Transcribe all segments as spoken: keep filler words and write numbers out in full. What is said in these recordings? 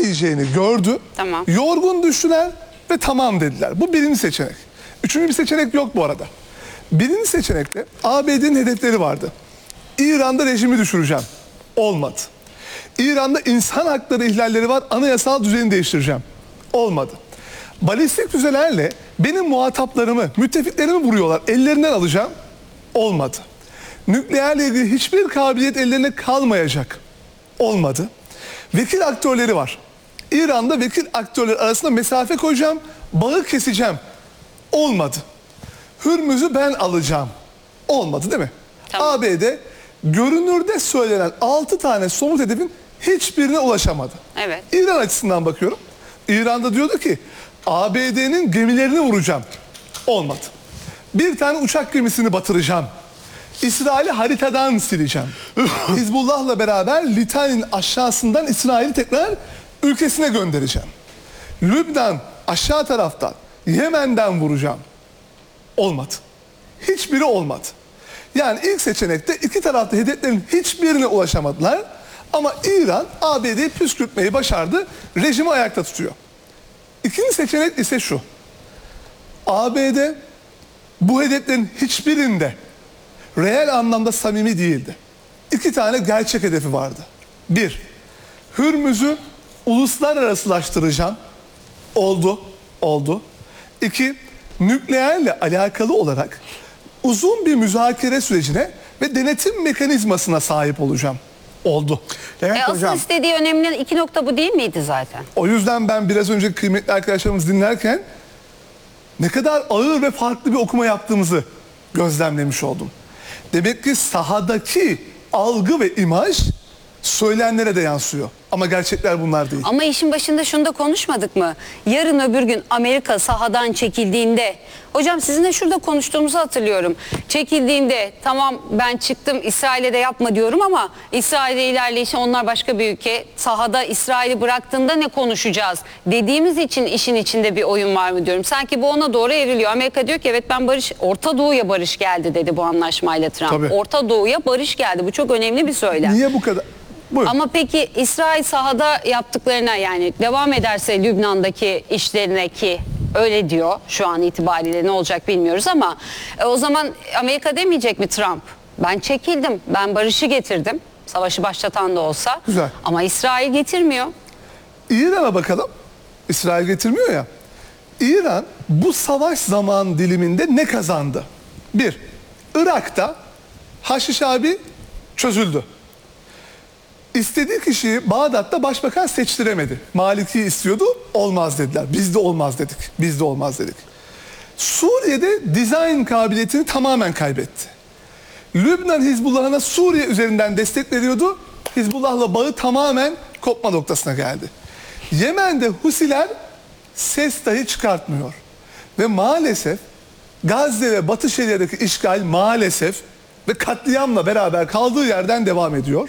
yiyemeyeceğini gördü. Tamam. Yorgun düştüler ve tamam dediler. Bu birinci seçenek. Üçüncü bir seçenek yok bu arada. Birinci seçenekte A B D'nin hedefleri vardı. İran'da rejimi düşüreceğim. Olmadı. İran'da insan hakları ihlalleri var. Anayasal düzeni değiştireceğim. Olmadı. Balistik füzelerle benim muhataplarımı, müttefiklerimi vuruyorlar. Ellerinden alacağım. Olmadı. Nükleerle ilgili hiçbir kabiliyet ellerine kalmayacak. Olmadı. Vekil aktörleri var. İran'da vekil aktörleri arasında mesafe koyacağım. Bağı keseceğim. Olmadı. Hürmüz'ü ben alacağım. Olmadı değil mi? Tamam. A B D görünürde söylenen altı tane somut hedefin hiçbirine ulaşamadı. Evet. İran açısından bakıyorum. İran'da diyordu ki A B D'nin gemilerini vuracağım. Olmadı. Bir tane uçak gemisini batıracağım. İsrail'i haritadan sileceğim. Hizbullah'la beraber Litan'in aşağısından İsrail'i tekrar ülkesine göndereceğim. Lübnan aşağı taraftan Yemen'den vuracağım. Olmadı. Hiçbiri olmadı. Yani ilk seçenekte iki tarafta hedeflerin hiçbirine ulaşamadılar. Ama İran A B D'yi püskürtmeyi başardı. Rejimi ayakta tutuyor. İkinci seçenek ise şu. A B D bu hedeflerin hiçbirinde reel anlamda samimi değildi. İki tane gerçek hedefi vardı. Bir, Hürmüz'ü uluslararasılaştıracağım. Oldu, oldu. İki, nükleerle alakalı olarak uzun bir müzakere sürecine ve denetim mekanizmasına sahip olacağım. Oldu. Evet E, asıl hocam. istediği önemli iki nokta bu değil miydi zaten? O yüzden ben biraz önce kıymetli arkadaşlarımız dinlerken ne kadar ağır ve farklı bir okuma yaptığımızı gözlemlemiş oldum. Demek ki sahadaki algı ve imaj söylenenlere de yansıyor. Ama gerçekler bunlar değil. Ama işin başında şunu da konuşmadık mı? Yarın öbür gün Amerika sahadan çekildiğinde, hocam sizinle şurada konuştuğumuzu hatırlıyorum. Çekildiğinde tamam ben çıktım İsrail'e de yapma diyorum ama İsrail'e ilerleyişi onlar başka bir ülke. Sahada İsrail'i bıraktığında ne konuşacağız dediğimiz için işin içinde bir oyun var mı diyorum. Sanki bu ona doğru evriliyor. Amerika diyor ki evet ben barış, Orta Doğu'ya barış geldi dedi bu anlaşmayla Trump. Tabii. Orta Doğu'ya barış geldi. Bu çok önemli bir söylem. Niye bu kadar? Buyurun. Ama peki İsrail sahada yaptıklarına yani devam ederse Lübnan'daki işlerine ki öyle diyor şu an itibariyle ne olacak bilmiyoruz ama e, o zaman Amerika demeyecek mi Trump? Ben çekildim, ben barışı getirdim. Savaşı başlatan da olsa. Güzel. Ama İsrail getirmiyor. İran'a bakalım. İsrail getirmiyor ya. İran bu savaş zaman diliminde ne kazandı? Bir, Irak'ta Haşiş abi çözüldü. İstediği kişiyi Bağdat'ta başbakan seçtiremedi. Maliki istiyordu, olmaz dediler. Biz de olmaz dedik, biz de olmaz dedik. Suriye'de dizayn kabiliyetini tamamen kaybetti. Lübnan Hizbullah'ına Suriye üzerinden destek veriyordu. Hizbullah'la bağı tamamen kopma noktasına geldi. Yemen'de Husiler ses dahi çıkartmıyor. Ve maalesef Gazze ve Batı Şeria'daki işgal maalesef ve katliamla beraber kaldığı yerden devam ediyor.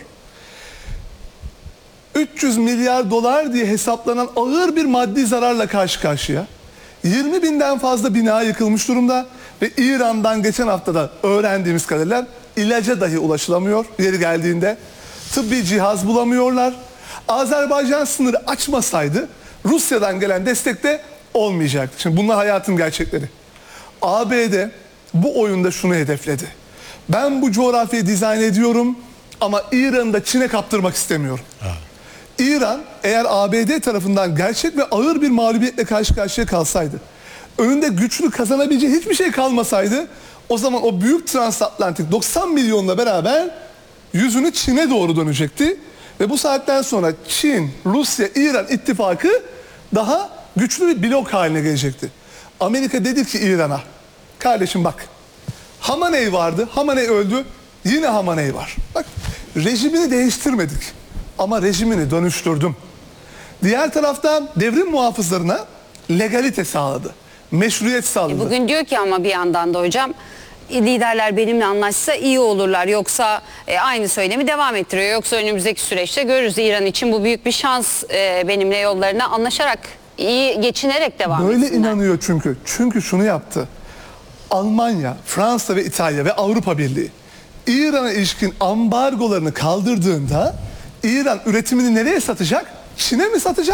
üç yüz milyar dolar diye hesaplanan ağır bir maddi zararla karşı karşıya. yirmi binden fazla bina yıkılmış durumda ve İran'dan geçen haftada öğrendiğimiz kadarıyla ilaca dahi ulaşılamıyor yeri geldiğinde. Tıbbi cihaz bulamıyorlar. Azerbaycan sınırı açmasaydı Rusya'dan gelen destek de olmayacaktı. Şimdi bunlar hayatın gerçekleri. A B D bu oyunda şunu hedefledi. Ben bu coğrafyayı dizayn ediyorum ama İran'ı da Çin'e kaptırmak istemiyorum. Ha. İran eğer A B D tarafından gerçek ve ağır bir mağlubiyetle karşı karşıya kalsaydı, önünde güçlü kazanabileceği hiçbir şey kalmasaydı, o zaman o büyük transatlantik doksan milyonla beraber yüzünü Çin'e doğru dönecekti. Ve bu saatten sonra Çin, Rusya, İran ittifakı daha güçlü bir blok haline gelecekti. Amerika dedi ki İran'a, kardeşim bak, Hamaney vardı, Hamaney öldü, yine Hamaney var. Bak, rejimini değiştirmedik. Ama rejimini dönüştürdüm. Diğer taraftan devrim muhafızlarına legalite sağladı. Meşruiyet sağladı. E bugün diyor ki ama bir yandan da hocam liderler benimle anlaşsa iyi olurlar. Yoksa e, aynı söylemi devam ettiriyor. Yoksa önümüzdeki süreçte görürüz İran için bu büyük bir şans e, benimle yollarına anlaşarak iyi geçinerek devam Böyle etsinler. inanıyor çünkü. Çünkü şunu yaptı. Almanya, Fransa ve İtalya ve Avrupa Birliği İran'a ilişkin ambargolarını kaldırdığında İran üretimini nereye satacak? Çin'e mi satacak?